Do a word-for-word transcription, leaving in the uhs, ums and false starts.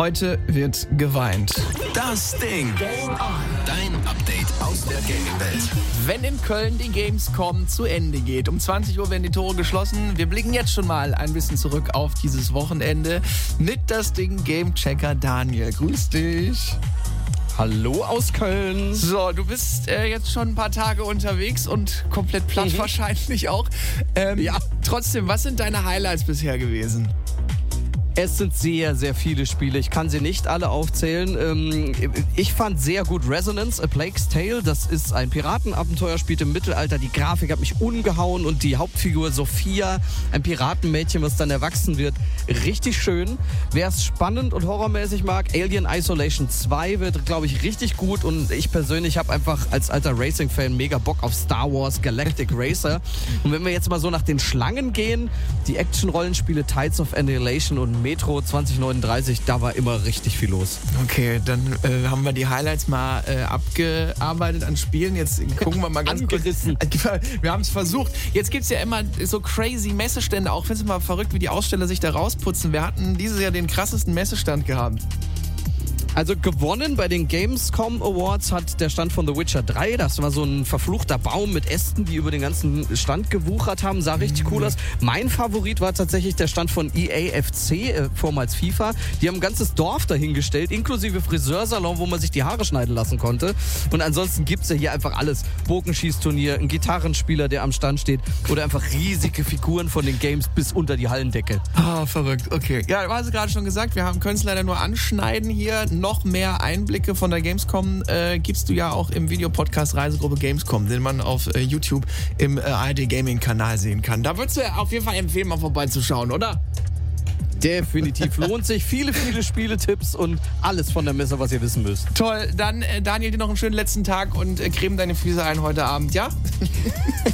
Heute wird geweint. Das Ding. Game on. Dein Update aus der Gaming-Welt. Wenn in Köln die Gamescom zu Ende geht, um zwanzig Uhr werden die Tore geschlossen. Wir blicken jetzt schon mal ein bisschen zurück auf dieses Wochenende mit das Ding Gamechecker Daniel. Grüß dich. Hallo aus Köln. So, du bist äh, jetzt schon ein paar Tage unterwegs und komplett platt Mhm. wahrscheinlich auch. Ähm, Ja. Trotzdem, was sind deine Highlights bisher gewesen? Es sind sehr, sehr viele Spiele. Ich kann sie nicht alle aufzählen. Ähm, ich fand sehr gut Resonance, A Plague's Tale. Das ist ein Piratenabenteuer, spielt im Mittelalter. Die Grafik hat mich umgehauen und die Hauptfigur Sophia, ein Piratenmädchen, was dann erwachsen wird, richtig schön. Wer es spannend und horrormäßig mag, Alien Isolation zwei wird, glaube ich, richtig gut. Und ich persönlich habe einfach als alter Racing-Fan mega Bock auf Star Wars Galactic Racer. Und wenn wir jetzt mal so nach den Schlangen gehen, die Action-Rollenspiele Tides of Annihilation und Metro zwanzig neununddreißig, da war immer richtig viel los. Okay, dann äh, haben wir die Highlights mal äh, abgearbeitet an Spielen. Jetzt gucken wir mal ganz Angerissen. kurz. Wir haben es versucht. Jetzt gibt es ja immer so crazy Messestände. Auch finde ich mal verrückt, wie die Aussteller sich da rausputzen. Wir hatten dieses Jahr den krassesten Messestand gehabt. Also gewonnen bei den Gamescom Awards hat der Stand von The Witcher drei. Das war so ein verfluchter Baum mit Ästen, die über den ganzen Stand gewuchert haben. Sah richtig cool aus. Mein Favorit war tatsächlich der Stand von E A F C, äh, vormals FIFA. Die haben ein ganzes Dorf dahingestellt, inklusive Friseursalon, wo man sich die Haare schneiden lassen konnte. Und ansonsten gibt's ja hier einfach alles. Bogenschießturnier, ein Gitarrenspieler, der am Stand steht oder einfach riesige Figuren von den Games bis unter die Hallendecke. Ah, verrückt. Okay. Ja, du hast es gerade schon gesagt, wir haben können es leider nur anschneiden hier. Noch mehr Einblicke von der Gamescom äh, gibst du ja auch im Videopodcast Reisegruppe Gamescom, den man auf äh, YouTube im äh, A R D Gaming Kanal sehen kann. Da würdest du auf jeden Fall empfehlen, mal vorbeizuschauen, oder? Definitiv lohnt sich. Viele, viele Spieletipps und alles von der Messe, was ihr wissen müsst. Toll. Dann, äh, Daniel, dir noch einen schönen letzten Tag und äh, creme deine Füße ein heute Abend, ja?